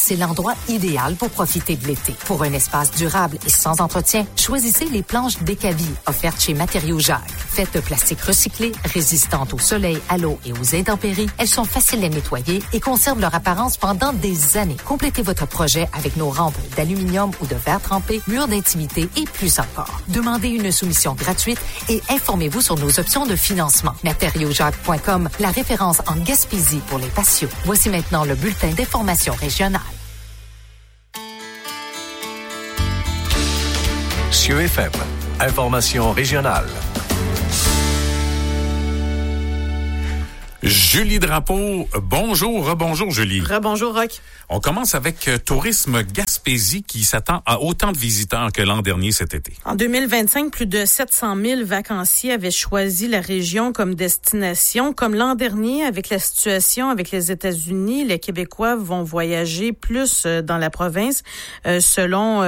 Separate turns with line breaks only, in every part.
c'est l'endroit idéal pour profiter de l'été. Pour un espace durable et sans entretien, choisissez les planches Décavi offertes chez Matériaux Jacques. Faites de plastique recyclé, résistantes au soleil, à l'eau et aux intempéries, elles sont faciles à nettoyer et conservent leur apparence pendant des années. Complétez votre projet avec nos rampes d'aluminium ou de verre trempé, murs d'intimité et plus encore. Demandez une soumission gratuite et informez-vous sur nos options de financement. Matériauxjacques.com, la référence en Gaspésie pour les patios. Voici maintenant le bulletin d'information régionale.
Cieux FM, information régionale.
Julie Drapeau, bonjour, rebonjour Julie.
Rebonjour Roch.
On commence avec Tourisme Gaspésie qui s'attend à autant de visiteurs que l'an dernier cet été.
En 2025, plus de 700 000 vacanciers avaient choisi la région comme destination. Comme l'an dernier, avec la situation avec les États-Unis, les Québécois vont voyager plus dans la province selon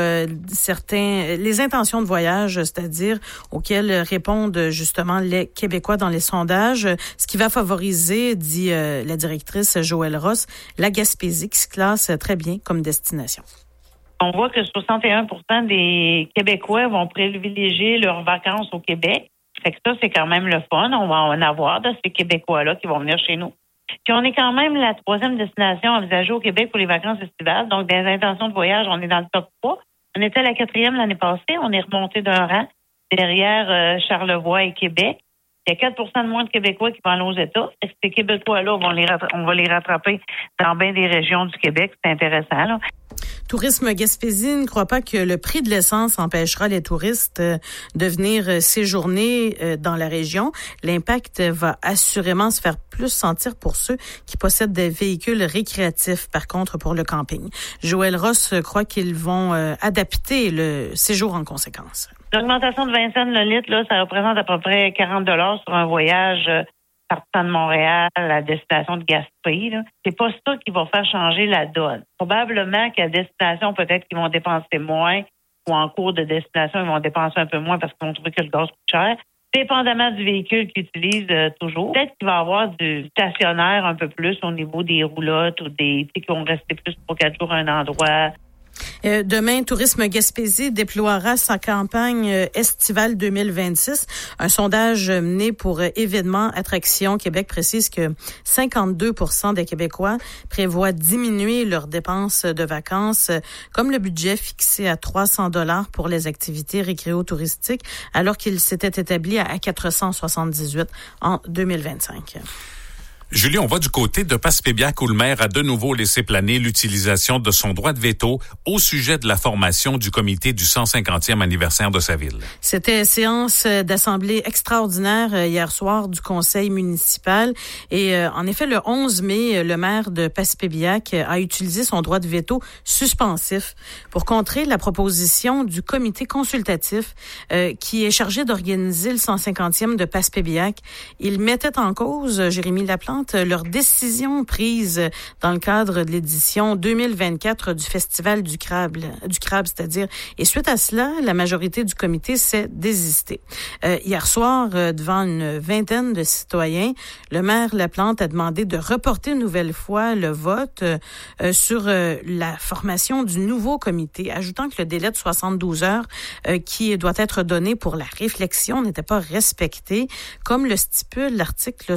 les intentions de voyage, c'est-à-dire auxquelles répondent justement les Québécois dans les sondages, ce qui va favoriser, dit la directrice Joëlle Ross, la Gaspésie qui se classe très bien comme destination.
On voit que 61% des Québécois vont privilégier leurs vacances au Québec. Fait que ça, c'est quand même le fun. On va en avoir de ces Québécois-là qui vont venir chez nous. Puis on est quand même la troisième destination envisagée au Québec pour les vacances estivales. Donc, des intentions de voyage, on est dans le top 3. On était la 4e l'année passée. On est remonté d'un rang derrière Charlevoix et Québec. Il y a 4 de moins de Québécois qui vont aller aux États. Ces Québécois-là, on va les rattraper dans bien des régions du Québec. C'est intéressant, là.
Tourisme Gaspésie ne croit pas que le prix de l'essence empêchera les touristes de venir séjourner dans la région. L'impact va assurément se faire plus sentir pour ceux qui possèdent des véhicules récréatifs, par contre, pour le camping. Joëlle Ross croit qu'ils vont adapter le séjour en conséquence.
L'augmentation de 20 cents le litre, là, ça représente à peu près 40 $ sur un voyage partant de Montréal à la destination de Gaspé. Là. C'est pas ça qui va faire changer la donne. Probablement qu'à destination, peut-être qu'ils vont dépenser moins ou en cours de destination, ils vont dépenser un peu moins parce qu'ils vont trouver que le gaz coûte cher. Dépendamment du véhicule qu'ils utilisent toujours. Peut-être qu'il va y avoir du stationnaire un peu plus au niveau des roulottes ou des qui vont rester plus pour 4 jours à un endroit.
Demain, Tourisme Gaspésie déploiera sa campagne estivale 2026. Un sondage mené pour Événements Attractions Québec précise que 52% des Québécois prévoient diminuer leurs dépenses de vacances, comme le budget fixé à 300 $ pour les activités récréo-touristiques, alors qu'il s'était établi à 478 en 2025.
Julie, on va du côté de Passepébiac où le maire a de nouveau laissé planer l'utilisation de son droit de veto au sujet de la formation du comité du 150e anniversaire de sa ville.
C'était séance d'assemblée extraordinaire hier soir du conseil municipal et en effet, le 11 mai, le maire de Passepébiac a utilisé son droit de veto suspensif pour contrer la proposition du comité consultatif qui est chargé d'organiser le 150e de Passepébiac. Il mettait en cause, Jérémy Laplante, leur décision prise dans le cadre de l'édition 2024 du Festival du crabe, c'est-à-dire. Et suite à cela, la majorité du comité s'est désistée. Hier soir, devant une vingtaine de citoyens, le maire Laplante a demandé de reporter une nouvelle fois le vote sur la formation du nouveau comité, ajoutant que le délai de 72 heures qui doit être donné pour la réflexion n'était pas respecté, comme le stipule l'article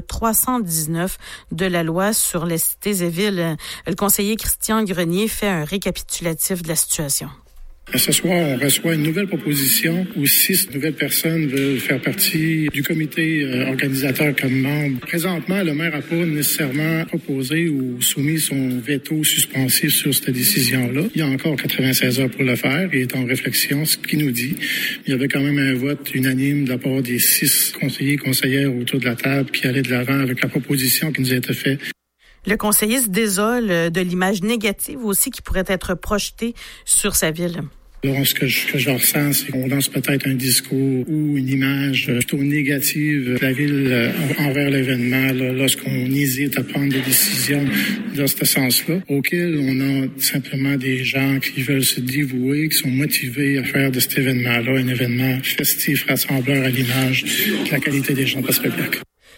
319 de la loi sur les cités et villes. Le conseiller Christian Grenier fait un récapitulatif de la situation.
Ce soir, on reçoit une nouvelle proposition où 6 nouvelles personnes veulent faire partie du comité organisateur comme membre. Présentement, le maire n'a pas nécessairement proposé ou soumis son veto suspensif sur cette décision-là. Il y a encore 96 heures pour le faire. Il est en réflexion, ce qui nous dit. Il y avait quand même un vote unanime de la part des 6 conseillers et conseillères autour de la table qui allaient de l'avant avec la proposition qui nous a été faite.
Le conseiller se désole de l'image négative aussi qui pourrait être projetée sur sa ville.
Alors, ce que je ressens, c'est qu'on lance peut-être un discours ou une image plutôt négative de la ville envers l'événement lorsqu'on hésite à prendre des décisions dans ce sens-là, auquel on a simplement des gens qui veulent se dévouer, qui sont motivés à faire de cet événement-là un événement festif, rassembleur à l'image de la qualité des gens de Passepébiac.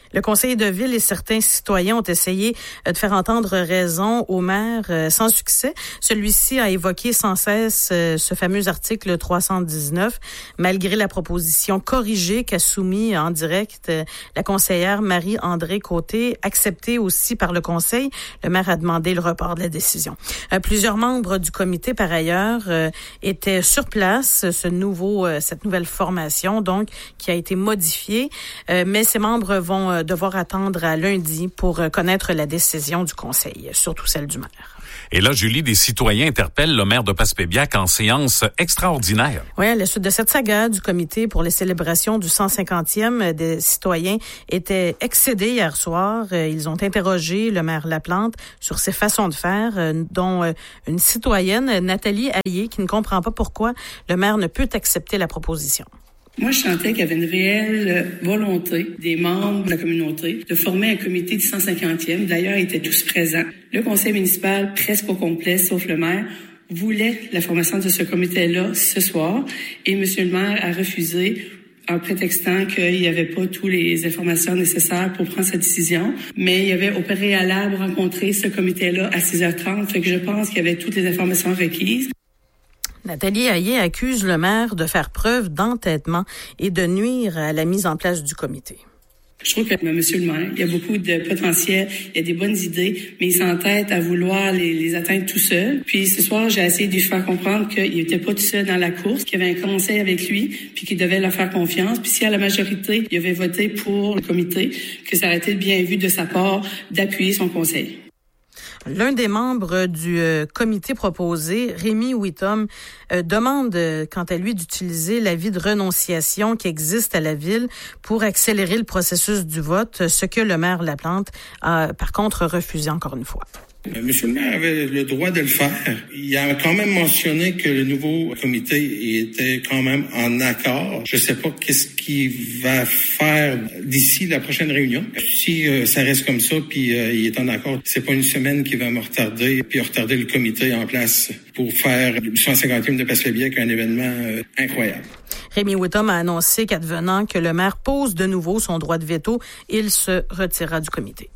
Le conseil de ville et certains citoyens ont essayé de faire entendre raison au maire sans succès. Celui-ci a évoqué sans cesse ce fameux article 319, malgré la proposition corrigée qu'a soumise en direct la conseillère Marie-André Côté, acceptée aussi par le conseil. Le maire a demandé le report de la décision. Plusieurs membres du comité, par ailleurs, étaient sur place. Cette nouvelle formation, donc, qui a été modifiée, mais ces membres vont devoir attendre à lundi pour connaître la décision du conseil, surtout celle du maire.
Et là, Julie, des citoyens interpellent le maire de Passepébiac en séance extraordinaire.
Oui, à la suite de cette saga du comité pour les célébrations du 150e, des citoyens étaient excédés hier soir. Ils ont interrogé le maire Laplante sur ses façons de faire, dont une citoyenne, Nathalie Allier, qui ne comprend pas pourquoi le maire ne peut accepter la proposition.
Moi, je sentais qu'il y avait une réelle volonté des membres de la communauté de former un comité du 150e. D'ailleurs, ils étaient tous présents. Le conseil municipal, presque au complet, sauf le maire, voulait la formation de ce comité-là ce soir. Et M. le maire a refusé en prétextant qu'il n'y avait pas toutes les informations nécessaires pour prendre sa décision. Mais il y avait au préalable rencontré ce comité-là à 6h30. Fait que je pense qu'il y avait toutes les informations requises.
Nathalie Hayé accuse le maire de faire preuve d'entêtement et de nuire à la mise en place du comité.
Je trouve que monsieur le maire, il y a beaucoup de potentiel, il y a des bonnes idées, mais il s'entête à vouloir les atteindre tout seul. Puis ce soir, j'ai essayé de lui faire comprendre qu'il n'était pas tout seul dans la course, qu'il y avait un conseil avec lui, puis qu'il devait leur faire confiance. Puis si à la majorité, il avait voté pour le comité, que ça aurait été bien vu de sa part d'appuyer son conseil.
L'un des membres du comité proposé, Rémi Whittom, demande quant à lui d'utiliser l'avis de renonciation qui existe à la ville pour accélérer le processus du vote, ce que le maire Laplante a par contre refusé encore une fois.
Monsieur le maire avait le droit de le faire. Il a quand même mentionné que le nouveau comité était quand même en accord. Je sais pas qu'est-ce qu'il va faire d'ici la prochaine réunion. Si ça reste comme ça, puis il est en accord, c'est pas une semaine qui va me retarder, puis retarder le comité en place pour faire le 150e de Passepébiac un événement incroyable.
Rémi Whittom a annoncé qu'advenant que le maire pose de nouveau son droit de veto, il se retirera du comité.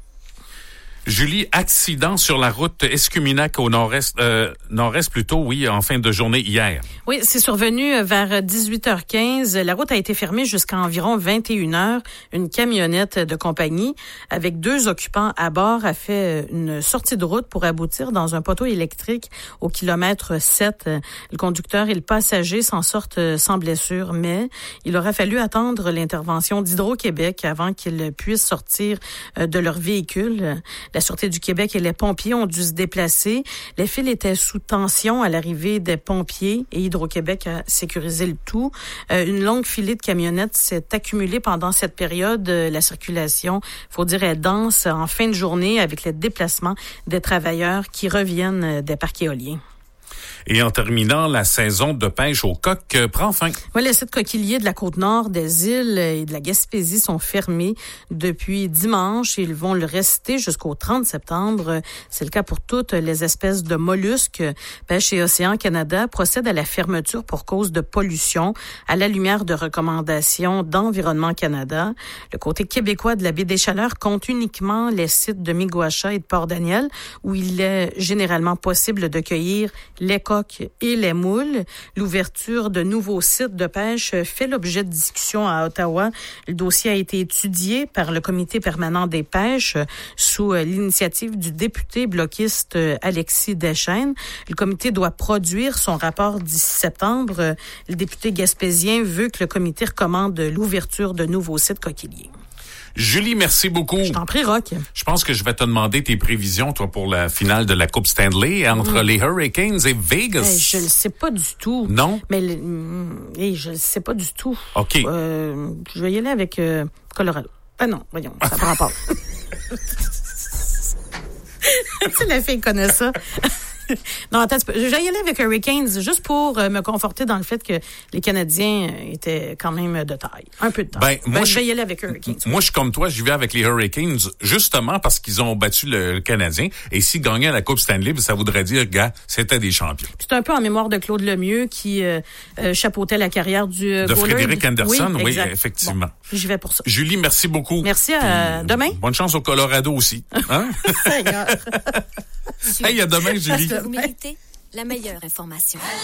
Julie, accident sur la route Escuminac au nord-est plutôt, oui, en fin de journée hier.
Oui, c'est survenu vers 18h15. La route a été fermée jusqu'à environ 21h. Une camionnette de compagnie avec 2 occupants à bord a fait une sortie de route pour aboutir dans un poteau électrique au kilomètre 7. Le conducteur et le passager s'en sortent sans blessure, mais il aura fallu attendre l'intervention d'Hydro-Québec avant qu'ils puissent sortir de leur véhicule. La Sûreté du Québec et les pompiers ont dû se déplacer. Les fils étaient sous tension à l'arrivée des pompiers et Hydro-Québec a sécurisé le tout. Une longue filée de camionnettes s'est accumulée pendant cette période. La circulation, faut dire, est dense en fin de journée avec les déplacements des travailleurs qui reviennent des parcs éoliens.
Et en terminant, la saison de pêche au coq prend fin.
Oui, les sites coquilliers de la Côte-Nord, des îles et de la Gaspésie sont fermés depuis dimanche et ils vont le rester jusqu'au 30 septembre. C'est le cas pour toutes les espèces de mollusques. Pêche et Océan Canada procède à la fermeture pour cause de pollution à la lumière de recommandations d'Environnement Canada. Le côté québécois de la baie des Chaleurs compte uniquement les sites de Miguacha et de Port-Daniel où il est généralement possible de cueillir les coques et les moules. L'ouverture de nouveaux sites de pêche fait l'objet de discussions à Ottawa. Le dossier a été étudié par le comité permanent des pêches sous l'initiative du député bloquiste Alexis Deschênes. Le comité doit produire son rapport d'ici septembre. Le député gaspésien veut que le comité recommande l'ouverture de nouveaux sites coquilliers.
Julie, merci beaucoup.
Je t'en prie, Rock.
Je pense que je vais te demander tes prévisions, toi, pour la finale de la Coupe Stanley entre les Hurricanes et Vegas.
Je le sais pas du tout.
Non?
Mais je le sais pas du tout.
OK.
Je vais y aller avec Colorado. Ah non, voyons, ça prend pas. Tu sais, la fille connaît ça. Non, attends, je vais y aller avec Hurricanes juste pour me conforter dans le fait que les Canadiens étaient quand même de taille. Un peu de taille.
Moi,
je vais y aller avec Hurricanes.
Moi, je suis comme toi, j'y vais avec les Hurricanes, justement parce qu'ils ont battu le Canadien. Et s'ils gagnaient la Coupe Stanley, ça voudrait dire, gars, c'était des champions. C'est
un peu en mémoire de Claude Lemieux qui chapeautait la carrière de
Frédéric Anderson, oui, effectivement.
Bon, j'y vais pour ça.
Julie, merci beaucoup.
Merci, à demain.
Bonne chance au Colorado aussi. Hein?
Seigneur.
Hey, à demain, Julie.
Vous méritez la meilleure information.